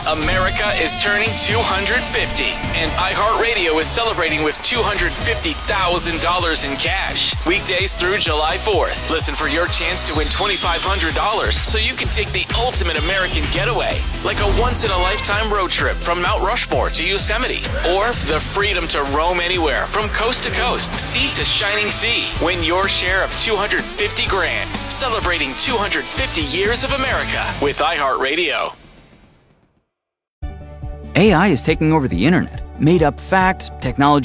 America is turning 250, and iHeartRadio is celebrating with $250,000 in cash. Weekdays through July 4th. Listen for your chance to win $2,500 so you can take the ultimate American getaway, like a once-in-a-lifetime road trip from Mount Rushmore to Yosemite, or the freedom to roam anywhere from coast to coast, sea to shining sea. Win your share of $250 grand. Celebrating 250 years of America with iHeartRadio. AI is taking over the internet. Made-up facts, technology